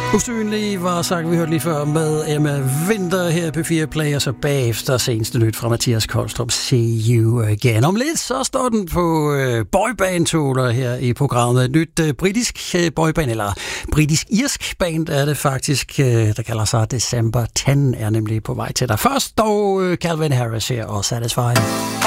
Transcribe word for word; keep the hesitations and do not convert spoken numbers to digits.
Usynlig var sagt, vi hørte lige før med Emma Winter her på P fire Play, og så bagefter seneste nyt fra Mathias Kolstrup, See You Again. Om lidt så står den på øh, boyband-toner her i programmet. Et nyt øh, britisk øh, boyband, eller britisk-irsk band er det faktisk, øh, der kalder sig December ti, er nemlig på vej til dig. Først dog øh, Calvin Harris her og Satisfy.